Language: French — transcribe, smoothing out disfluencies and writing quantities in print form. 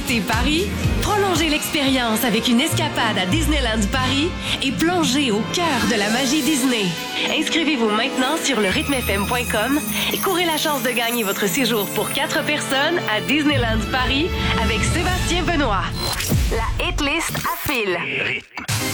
visiter Paris? Prolongez l'expérience avec une escapade à Disneyland Paris et plongez au cœur de la magie Disney. Inscrivez-vous maintenant sur lerythmefm.com et courez la chance de gagner votre séjour pour 4 personnes à Disneyland Paris avec Sébastien Benoît. La hitlist à fil.